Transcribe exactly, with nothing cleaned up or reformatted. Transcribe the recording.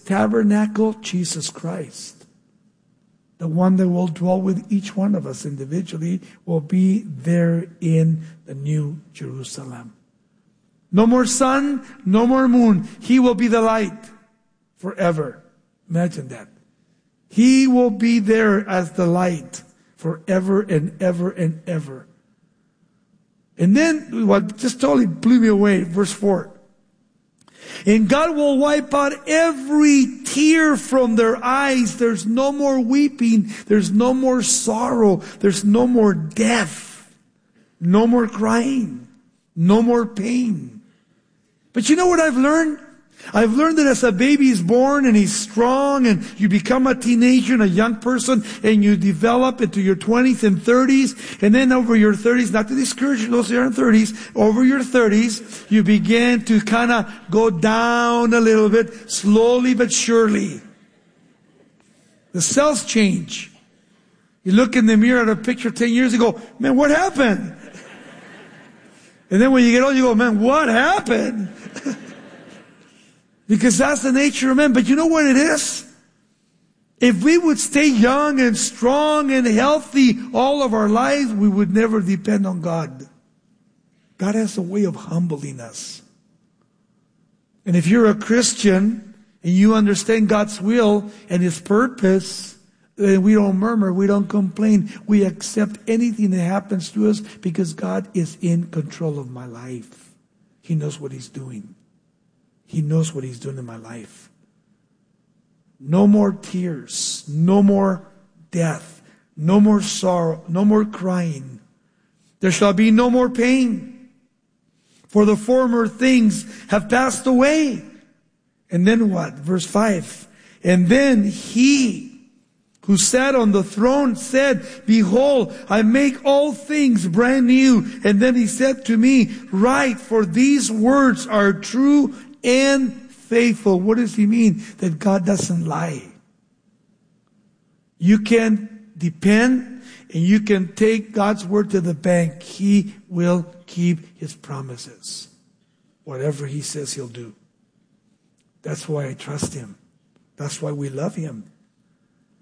tabernacle, Jesus Christ, the one that will dwell with each one of us individually, will be there in the New Jerusalem. No more sun, no more moon. He will be the light forever. Imagine that. He will be there as the light forever and ever and ever. And then what just totally blew me away, verse four. And God will wipe out every tear from their eyes. There's no more weeping. There's no more sorrow. There's no more death. No more crying. No more pain. But you know what I've learned? I've learned that as a baby is born and he's strong and you become a teenager and a young person and you develop into your twenties and thirties, and then over your thirties, not to discourage those who are in thirties, over your thirties, you begin to kind of go down a little bit, slowly but surely. The cells change. You look in the mirror at a picture ten years ago, man, what happened? And then when you get old, you go, man, what happened? Because that's the nature of man. But you know what it is? If we would stay young and strong and healthy all of our lives, we would never depend on God. God has a way of humbling us. And if you're a Christian and you understand God's will and His purpose, then we don't murmur, we don't complain. We accept anything that happens to us because God is in control of my life. He knows what He's doing. He knows what He's doing in my life. No more tears. No more death. No more sorrow. No more crying. There shall be no more pain. For the former things have passed away. And then what? Verse five. And then He who sat on the throne said, Behold, I make all things brand new. And then He said to me, Write, for these words are true and faithful. What does He mean? That God doesn't lie. You can depend and you can take God's word to the bank. He will keep His promises. Whatever He says, He'll do. That's why I trust Him. That's why we love Him.